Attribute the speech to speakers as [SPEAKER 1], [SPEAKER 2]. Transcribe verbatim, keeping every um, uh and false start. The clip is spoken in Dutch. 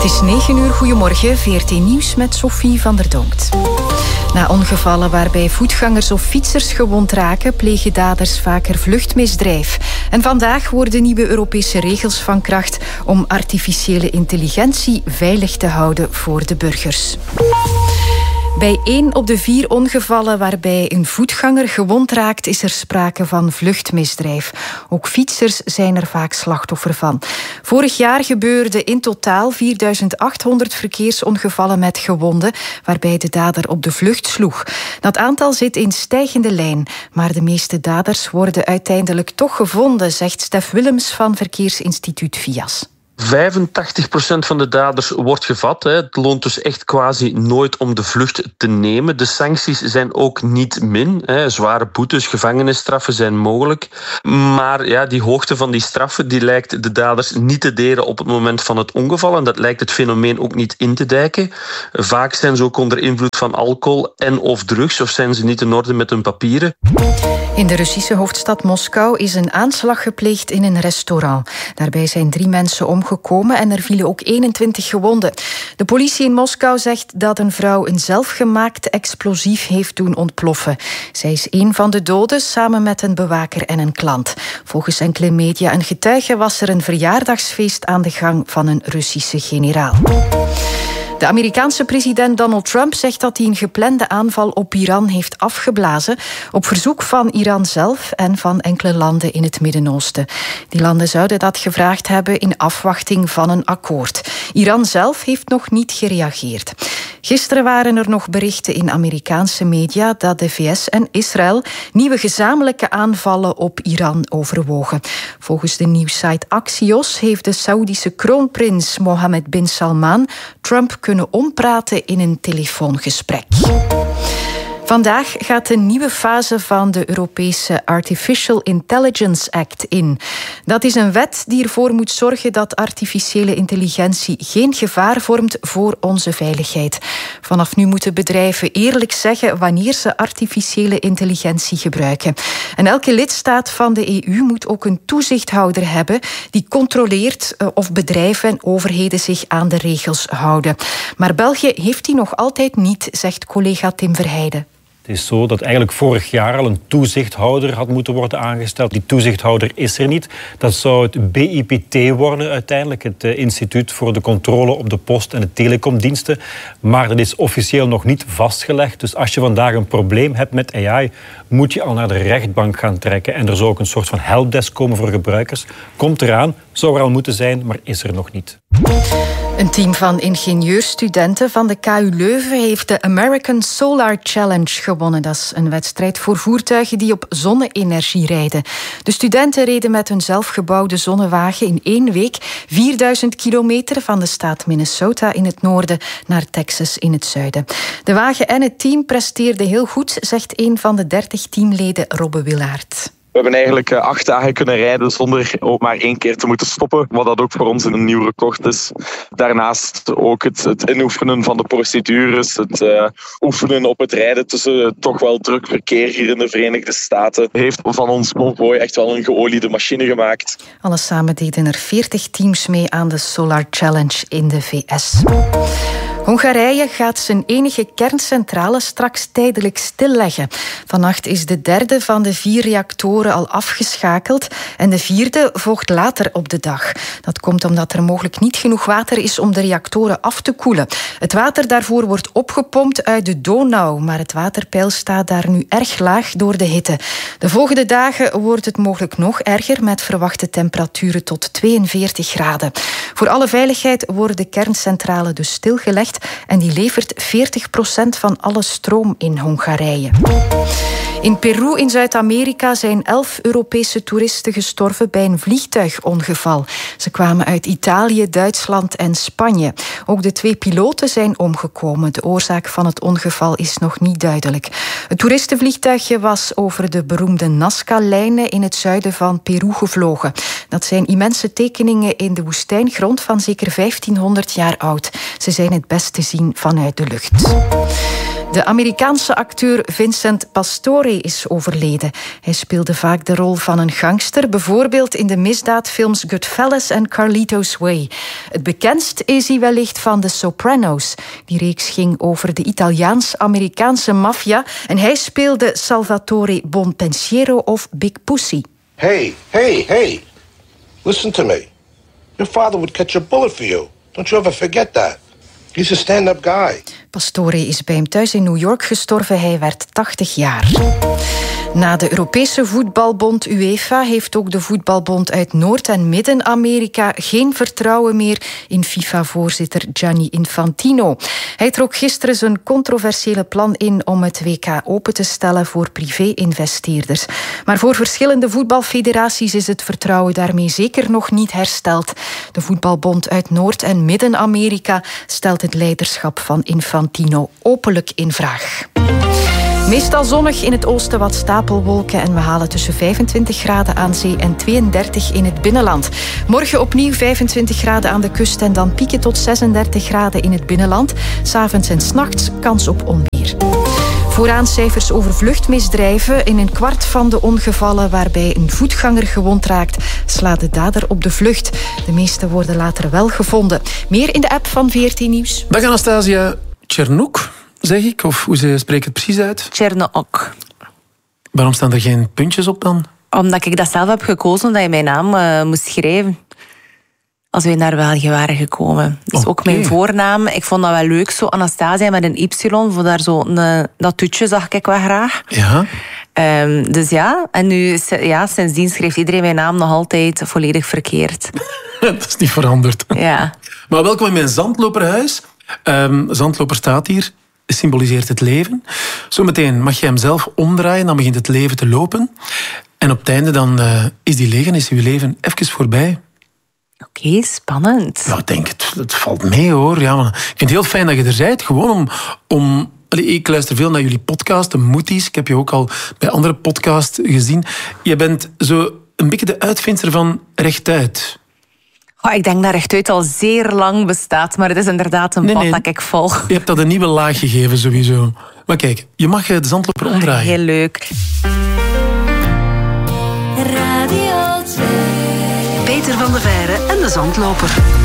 [SPEAKER 1] Het is negen uur, goedemorgen, V R T Nieuws met Sophie van der Donkt. Na ongevallen waarbij voetgangers of fietsers gewond raken, plegen daders vaker vluchtmisdrijf. En vandaag worden nieuwe Europese regels van kracht om artificiële intelligentie veilig te houden voor de burgers. Bij één op de vier ongevallen waarbij een voetganger gewond raakt, is er sprake van vluchtmisdrijf. Ook fietsers zijn er vaak slachtoffer van. Vorig jaar gebeurden in totaal vierduizend achthonderd verkeersongevallen met gewonden, waarbij de dader op de vlucht sloeg. Dat aantal zit in stijgende lijn, maar de meeste daders worden uiteindelijk toch gevonden, zegt Stef Willems van Verkeersinstituut V I A S.
[SPEAKER 2] vijfentachtig procent van de daders wordt gevat. Het loont dus echt quasi nooit om de vlucht te nemen. De sancties zijn ook niet min. Zware boetes, gevangenisstraffen zijn mogelijk. Maar ja, die hoogte van die straffen die lijkt de daders niet te deren op het moment van het ongeval. En dat lijkt het fenomeen ook niet in te dijken. Vaak zijn ze ook onder invloed van alcohol en of drugs, of zijn ze niet in orde met hun papieren.
[SPEAKER 1] In de Russische hoofdstad Moskou is een aanslag gepleegd in een restaurant. Daarbij zijn drie mensen omgekomen en er vielen ook eenentwintig gewonden. De politie in Moskou zegt dat een vrouw een zelfgemaakt explosief heeft doen ontploffen. Zij is één van de doden, samen met een bewaker en een klant. Volgens enkele media en getuigen was er een verjaardagsfeest aan de gang van een Russische generaal. De Amerikaanse president Donald Trump zegt dat hij een geplande aanval op Iran heeft afgeblazen, op verzoek van Iran zelf en van enkele landen in het Midden-Oosten. Die landen zouden dat gevraagd hebben in afwachting van een akkoord. Iran zelf heeft nog niet gereageerd. Gisteren waren er nog berichten in Amerikaanse media dat de V S en Israël nieuwe gezamenlijke aanvallen op Iran overwogen. Volgens de nieuwssite Axios heeft de Saoedische kroonprins Mohammed bin Salman Trump kunnen ompraten in een telefoongesprek. Vandaag gaat een nieuwe fase van de Europese Artificial Intelligence Act in. Dat is een wet die ervoor moet zorgen dat artificiële intelligentie geen gevaar vormt voor onze veiligheid. Vanaf nu moeten bedrijven eerlijk zeggen wanneer ze artificiële intelligentie gebruiken. En elke lidstaat van de E U moet ook een toezichthouder hebben die controleert of bedrijven en overheden zich aan de regels houden. Maar België heeft die nog altijd niet, zegt collega Tim Verheijden.
[SPEAKER 3] Het is zo dat eigenlijk vorig jaar al een toezichthouder had moeten worden aangesteld. Die toezichthouder is er niet. Dat zou het B I P T worden uiteindelijk, het Instituut voor de Controle op de Post- en de Telecomdiensten. Maar dat is officieel nog niet vastgelegd. Dus als je vandaag een probleem hebt met A I, moet je al naar de rechtbank gaan trekken. En er zou ook een soort van helpdesk komen voor gebruikers. Komt eraan, zou er al moeten zijn, maar is er nog niet.
[SPEAKER 1] Een team van ingenieursstudenten van de K U Leuven heeft de American Solar Challenge gewonnen. Dat is een wedstrijd voor voertuigen die op zonne-energie rijden. De studenten reden met hun zelfgebouwde zonnewagen in één week vierduizend kilometer van de staat Minnesota in het noorden naar Texas in het zuiden. De wagen en het team presteerden heel goed, zegt een van de dertig teamleden, Robbe Willaert.
[SPEAKER 4] We hebben eigenlijk acht dagen kunnen rijden zonder ook maar één keer te moeten stoppen, wat dat ook voor ons een nieuw record is. Daarnaast ook het, het inoefenen van de procedures, het uh, oefenen op het rijden tussen toch wel druk verkeer hier in de Verenigde Staten, heeft van ons konvooi echt wel een geoliede machine gemaakt.
[SPEAKER 1] Alles samen deden er veertig teams mee aan de Solar Challenge in de V S. Hongarije gaat zijn enige kerncentrale straks tijdelijk stilleggen. Vannacht is de derde van de vier reactoren al afgeschakeld en de vierde volgt later op de dag. Dat komt omdat er mogelijk niet genoeg water is om de reactoren af te koelen. Het water daarvoor wordt opgepompt uit de Donau, maar het waterpeil staat daar nu erg laag door de hitte. De volgende dagen wordt het mogelijk nog erger met verwachte temperaturen tot tweeënveertig graden. Voor alle veiligheid wordt de kerncentrale dus stilgelegd en die levert veertig procent van alle stroom in Hongarije. In Peru in Zuid-Amerika zijn elf Europese toeristen gestorven bij een vliegtuigongeval. Ze kwamen uit Italië, Duitsland en Spanje. Ook de twee piloten zijn omgekomen. De oorzaak van het ongeval is nog niet duidelijk. Het toeristenvliegtuigje was over de beroemde Nazca-lijnen in het zuiden van Peru gevlogen. Dat zijn immense tekeningen in de woestijngrond van zeker vijftienhonderd jaar oud. Ze zijn het best te zien vanuit de lucht. De Amerikaanse acteur Vincent Pastore is overleden. Hij speelde vaak de rol van een gangster, bijvoorbeeld in de misdaadfilms Goodfellas en Carlito's Way. Het bekendst is hij wellicht van The Sopranos. Die reeks ging over de Italiaans-Amerikaanse maffia en hij speelde Salvatore Bonpensiero of Big Pussy.
[SPEAKER 5] Hey, hey, hey. Listen to me. Your father would catch a bullet for you. Don't you ever forget that. He's a stand-up guy.
[SPEAKER 1] Pastore is bij hem thuis in New York gestorven. Hij werd tachtig jaar. Na de Europese voetbalbond UEFA heeft ook de voetbalbond uit Noord- en Midden-Amerika geen vertrouwen meer in FIFA-voorzitter Gianni Infantino. Hij trok gisteren zijn controversiële plan in om het W K open te stellen voor privé-investeerders. Maar voor verschillende voetbalfederaties is het vertrouwen daarmee zeker nog niet hersteld. De voetbalbond uit Noord- en Midden-Amerika stelt het leiderschap van Infantino openlijk in vraag. Meestal zonnig, in het oosten wat stapelwolken en we halen tussen vijfentwintig graden aan zee en tweeëndertig in het binnenland. Morgen opnieuw vijfentwintig graden aan de kust en dan pieken tot zesendertig graden in het binnenland. 's Avonds en 's nachts kans op onweer. Vooraan cijfers over vluchtmisdrijven. In een kwart van de ongevallen waarbij een voetganger gewond raakt, slaat de dader op de vlucht. De meeste worden later wel gevonden. Meer in de app van V R T Nieuws.
[SPEAKER 6] Dag Anastasia. Tjernuk, zeg ik, of hoe ze spreekt het precies uit?
[SPEAKER 7] Tjernok.
[SPEAKER 6] Waarom staan er geen puntjes op dan?
[SPEAKER 7] Omdat ik dat zelf heb gekozen, omdat je mijn naam uh, moest schrijven. Als wij naar België waren gekomen. Dat is okay. Ook mijn voornaam. Ik vond dat wel leuk, zo Anastasia met een Y. Voor daar zo een, dat toetje zag ik wel graag.
[SPEAKER 6] Ja.
[SPEAKER 7] Um, dus ja, en nu, ja, sindsdien schreef iedereen mijn naam nog altijd volledig verkeerd.
[SPEAKER 6] Dat is niet veranderd.
[SPEAKER 7] Ja.
[SPEAKER 6] Maar welkom in mijn zandloperhuis. Um, zandloper staat hier, symboliseert het leven. Zometeen mag je hem zelf omdraaien, dan begint het leven te lopen. En op het einde dan uh, is die leeg en is uw leven even voorbij.
[SPEAKER 7] Oké, okay, spannend.
[SPEAKER 6] Ja, ik denk, het, het valt mee hoor. Ja, man. Ik vind het heel fijn dat je er bent. Gewoon om... om ik luister veel naar jullie podcast, de Moeties. Ik heb je ook al bij andere podcasts gezien. Je bent zo een beetje de uitvindster van rechtuit.
[SPEAKER 7] Oh, ik denk dat rechtuit al zeer lang bestaat, maar het is inderdaad een nee, pad nee. dat ik volg.
[SPEAKER 6] Je hebt dat een nieuwe laag gegeven, sowieso. Maar kijk, je mag de zandloper oh, omdraaien.
[SPEAKER 7] Heel leuk.
[SPEAKER 8] Radio twee. Peter van de Veire en de zandloper.